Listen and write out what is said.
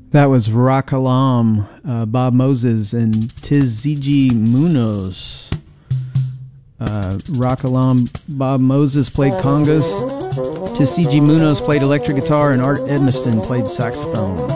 That was Rock Alam, Bob Moses, and Tizigi Munoz. Rock Alam, Bob Moses played congas. Tizigi Munoz played electric guitar, and Art Edmiston played saxophone.